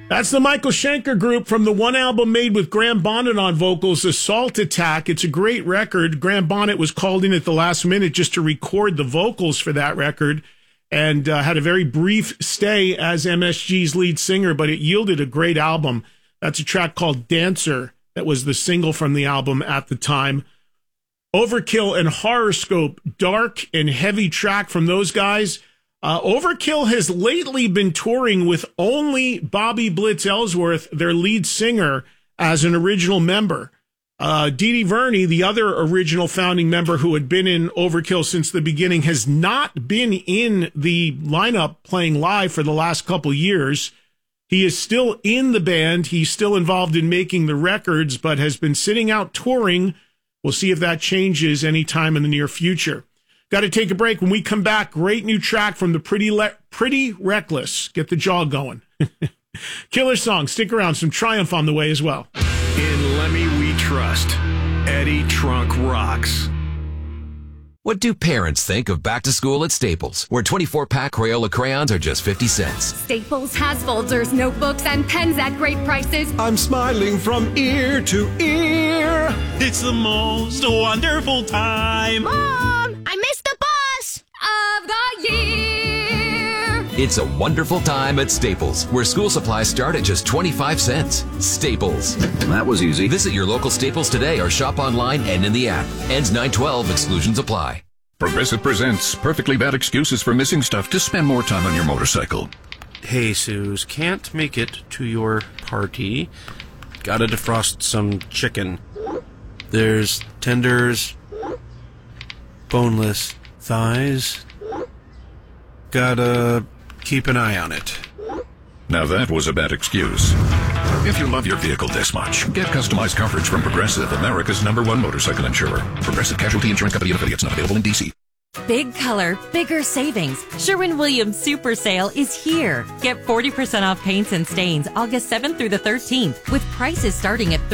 That's the Michael Schenker Group from the one album made with Graham Bonnet on vocals, Assault Attack. It's a great record. Graham Bonnet was called in at the last minute just to record the vocals for that record and had a very brief stay as MSG's lead singer, but it yielded a great album. That's a track called Dancer that was the single from the album at the time. Overkill and Horoscope, dark and heavy track from those guys. Overkill has lately been touring with only Bobby Blitz Ellsworth, their lead singer, as an original member. Dee Dee Verney, the other original founding member who had been in Overkill since the beginning, has not been in the lineup playing live for the last couple years. He is still in the band. He's still involved in making the records, but has been sitting out touring. We'll see if that changes anytime in the near future. Got to take a break. When we come back, great new track from the Pretty Reckless. Get the jaw going. Killer song. Stick around. Some Triumph on the way as well. In Lemmy we trust. Eddie Trunk rocks. What do parents think of back to school at Staples, where 24-pack Crayola crayons are just 50 cents? Staples has folders, notebooks, and pens at great prices. I'm smiling from ear to ear. It's the most wonderful time. Mom, I missed the bus of the year. It's a wonderful time at Staples, where school supplies start at just 25 cents. Staples. That was easy. Visit your local Staples today or shop online and in the app. Ends 9/12. Exclusions apply. Progressive presents perfectly bad excuses for missing stuff to spend more time on your motorcycle. Hey, Suze, can't make it to your party. Gotta defrost some chicken. There's tenders, boneless thighs. Gotta keep an eye on it. Now that was a bad excuse. If you love your vehicle this much, get customized coverage from Progressive, America's #1 motorcycle insurer. Progressive Casualty Insurance Company and affiliates, not available in D.C. Big color, bigger savings. Sherwin-Williams Super Sale is here. Get 40% off paints and stains August 7th through the 13th with prices starting at